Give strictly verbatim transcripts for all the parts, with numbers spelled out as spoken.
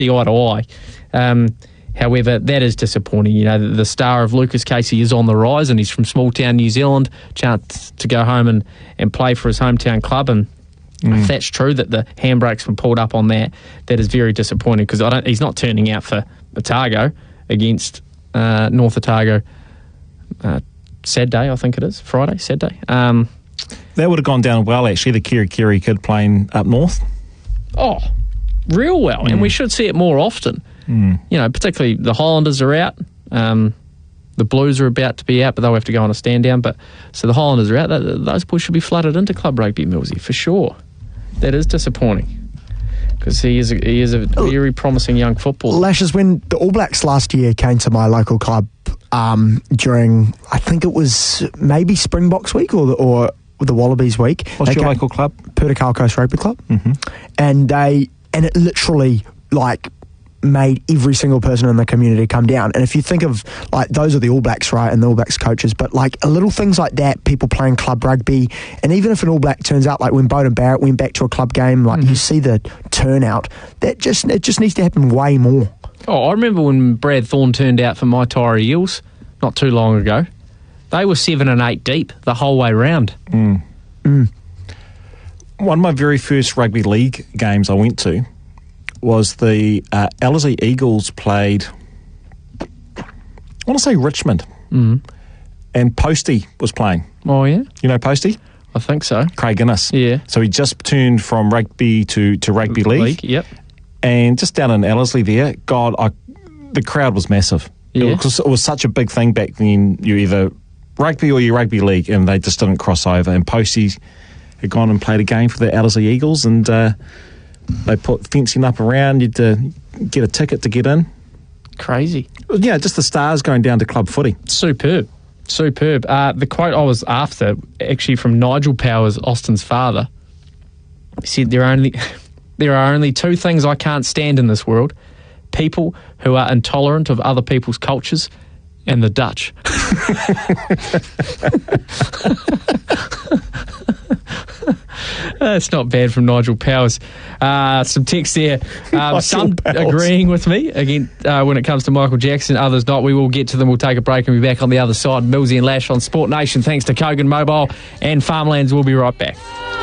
eye to eye. Um, however, that is disappointing. You know, the, the star of Lucas Casey is on the rise, and he's from small town New Zealand. Chance to go home and, and play for his hometown club. And mm. if that's true, that the handbrakes were pulled up on that, that is very disappointing, because I don't. He's not turning out for Otago against uh, North Otago. Uh, Saturday, I think it is Friday, Saturday. Um, that would have gone down well, actually. The Kiri Kiri kid playing up north. Oh, real well, mm. and we should see it more often. Mm. You know, particularly the Highlanders are out. Um, the Blues are about to be out, but they'll have to go on a stand down. But so the Highlanders are out. Those boys should be flooded into club rugby, Millsy, for sure. That is disappointing, because he is a, he is a very promising young footballer. Lashes, when the All Blacks last year came to my local club um, during, I think it was maybe Springboks week or the, or the Wallabies week. What's your local club? Pertukal Coast Rugby Club. Mm-hmm. And they and it literally like made every single person in the community come down. And if you think of, like, those are the All Blacks, right, and the All Blacks coaches, but like little things like that, people playing club rugby, and even if an All Black turns out, like when Bowden Barrett went back to a club game, like mm-hmm. you see the turnout, that just it just needs to happen way more. Oh, I remember when Brad Thorne turned out for my Tyree Eels not too long ago. They were seven and eight deep the whole way round. Mm. Mm. One of my very first rugby league games I went to was the uh, Ellerslie Eagles played, I want to say Richmond, mm. and Posty was playing. Oh, yeah? You know Posty? I think so. Craig Guinness. Yeah. So he just turned from rugby to, to rugby league. league. Yep. And just down in Ellerslie there, God, I, the crowd was massive. Yeah. It was, it was such a big thing back then. You either rugby or you rugby league, and they just didn't cross over. And Posty had gone and played a game for the Ellerslie Eagles, and uh, they put fencing up around. You had to get a ticket to get in. Crazy. Yeah, just the stars going down to club footy. Superb. Superb. Uh, the quote I was after, actually from Nigel Powers, Austin's father, he said, there are only, there are only two things I can't stand in this world: people who are intolerant of other people's cultures, and the Dutch. That's not bad from Nigel Powers. Uh, some text there. Um, some Powers. agreeing with me again uh, when it comes to Michael Jackson, others not. We will get to them. We'll take a break and be back on the other side. Millsy and Lash on Sport Nation. Thanks to Kogan Mobile and Farmlands. We'll be right back.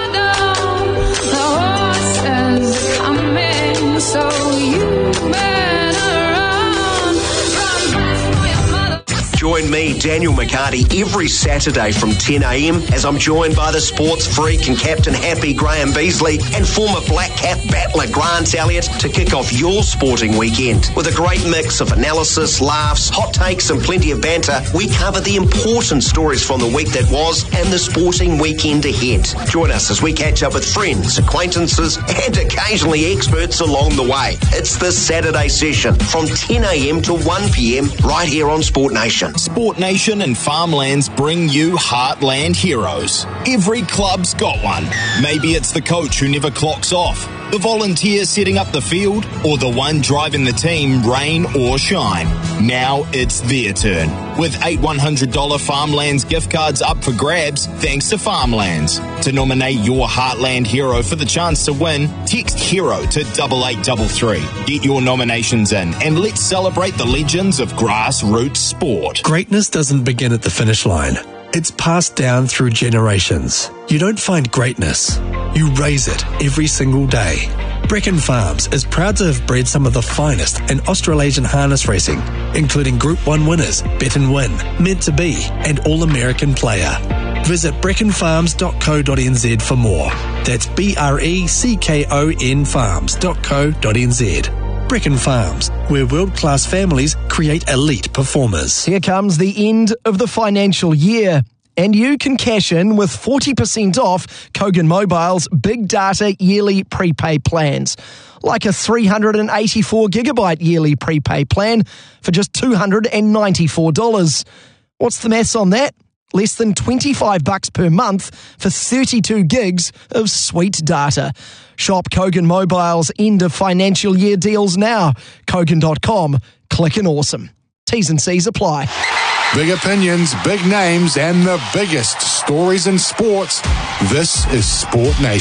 Join me, Daniel McCarty, every Saturday from ten a.m. as I'm joined by the sports freak and captain happy Graham Beasley and former Black Cap battler Grant Elliott to kick off your sporting weekend. With a great mix of analysis, laughs, hot takes and plenty of banter, we cover the important stories from the week that was and the sporting weekend ahead. Join us as we catch up with friends, acquaintances and occasionally experts along the way. It's the Saturday session from ten a.m. to one p.m. right here on Sport Nation. Sport Nation and Farmlands bring you Heartland Heroes. Every club's got one. Maybe it's the coach who never clocks off, the volunteer setting up the field, or the one driving the team rain or shine. Now it's their turn. With eight one hundred dollars Farmlands gift cards up for grabs thanks to Farmlands. To nominate your Heartland hero for the chance to win, text HERO to double eight double three. Get your nominations in and let's celebrate the legends of grassroots sport. Greatness doesn't begin at the finish line. It's passed down through generations. You don't find greatness. You raise it every single day. Brecon Farms is proud to have bred some of the finest in Australasian harness racing, including Group one winners, Bet and Win, Meant to Be, and All-American Player. Visit brecon farms dot co dot n z for more. That's B R E C K O N farms dot co dot n z. Brecon Farms, where world-class families create elite performers. Here comes the end of the financial year, and you can cash in with forty percent off Kogan Mobile's big data yearly prepay plans, like a three hundred eighty-four gigabyte yearly prepay plan for just two hundred ninety-four dollars. What's the maths on that? Less than twenty-five bucks per month for thirty-two gigs of sweet data. Shop Kogan Mobile's end of financial year deals now. Kogan dot com. Click and awesome. T's and C's apply. Big opinions, big names, and the biggest stories in sports. This is Sport Nation.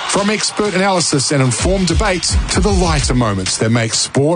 From expert analysis and informed debates to the lighter moments that make sport